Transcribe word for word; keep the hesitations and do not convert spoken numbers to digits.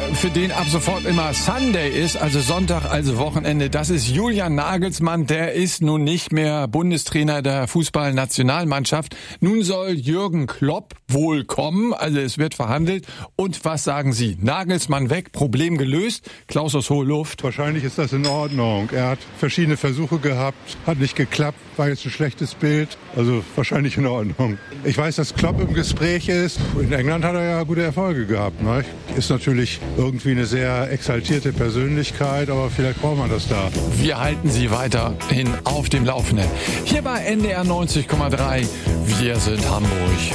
für den ab sofort immer Sunday ist, also Sonntag, also Wochenende, das ist Julian Nagelsmann. Der ist nun nicht mehr Bundestrainer der Fußballnationalmannschaft. Nun soll Jürgen Klopp wohl kommen, also es wird verhandelt. Und was sagen Sie? Nagelsmann weg, Problem gelöst? Klaus aus Hohe Luft. Wahrscheinlich ist das in Ordnung. Er hat verschiedene Versuche gehabt, hat nicht geklappt, war jetzt ein schlechtes Bild. Also wahrscheinlich in Ordnung. Ich weiß, dass Klopp im Gespräch ist. In England hat er ja gute Erfolge gehabt. Ne? Ist natürlich irgendwie eine sehr exaltierte Persönlichkeit, aber vielleicht braucht man das da. Wir halten Sie weiterhin auf dem Laufenden. Hier bei N D R neunzig Komma drei. Wir sind Hamburg.